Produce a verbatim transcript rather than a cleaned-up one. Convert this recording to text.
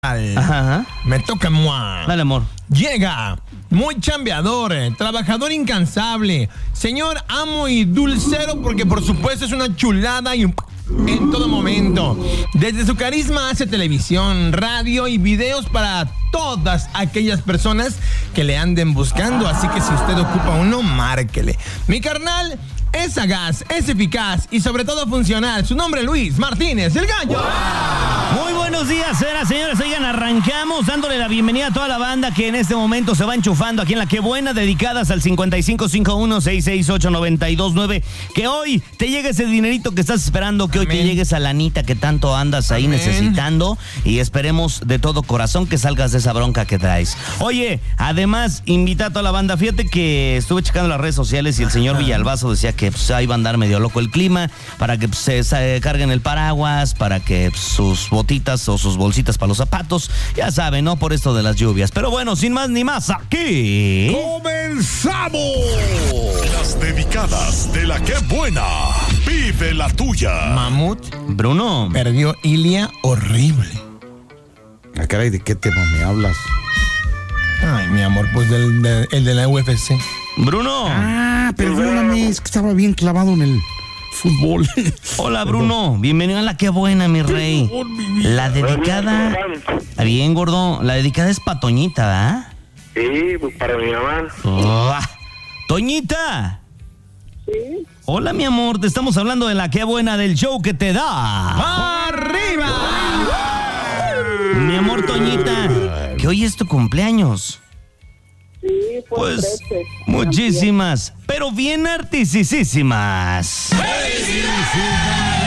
Ajá. Me toca moi. Dale, amor. Llega muy chambeador, trabajador incansable, señor amo y dulcero, porque por supuesto es una chulada y un en todo momento. Desde su carisma hace televisión, radio y videos para todas aquellas personas que le anden buscando. Así que si usted ocupa uno, márquele. Mi carnal es sagaz, es eficaz y sobre todo funcional. Su nombre es Luis Martínez, el Gallo. ¡Wow! Muy buenos días, señoras, señores. Oigan, arrancamos dándole la bienvenida a toda la banda que en este momento se va enchufando aquí en La Qué Buena, dedicadas al cincuenta y cinco cincuenta y uno, sesenta y seis ocho, noventa y dos nueve. Que hoy te llegue ese dinerito que estás esperando, que hoy Amén. Te llegue esa lanita que tanto andas ahí Amén. Necesitando, y esperemos de todo corazón que salgas de esa bronca que traes. Oye, además, invita a toda la banda. Fíjate que estuve checando las redes sociales y el señor Villalbazo decía que pues, ahí va a andar medio loco el clima, para que pues, se, se carguen el paraguas, para que pues, sus botitas o sus bolsitas para los zapatos, ya saben, ¿no? Por esto de las lluvias. Pero bueno, sin más ni más, aquí ¡comenzamos! Las dedicadas de La Qué Buena. Vive la tuya. Mamut Bruno perdió Ilia horrible. Ah, caray, ¿de qué tema me hablas? Ay, mi amor, pues del, de, el de la U F C. Bruno. Ah, perdóname, es que estaba bien clavado en el fútbol. Hola, Bruno. Bienvenido a La Qué Buena, mi rey. La dedicada... Bien, gordo. La dedicada es pa' Toñita, ¿verdad? Sí, pues para mi mamá. Oh, ¡Toñita! Sí. Hola, mi amor. Te estamos hablando de La Qué Buena, del show que te da ¡Arriba! Mi amor, Toñita, que hoy es tu cumpleaños. Sí, Pues trece. muchísimas, pero bien artisísimas. ¡Felicidades!